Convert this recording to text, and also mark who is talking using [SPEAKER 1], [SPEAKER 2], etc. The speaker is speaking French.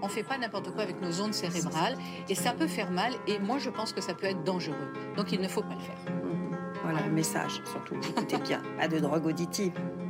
[SPEAKER 1] ne fait pas n'importe quoi avec nos ondes cérébrales et ça peut faire mal et moi je pense que ça peut être dangereux. Donc il ne faut pas le faire.
[SPEAKER 2] Voilà le message, surtout, écoutez bien, pas de drogue auditive.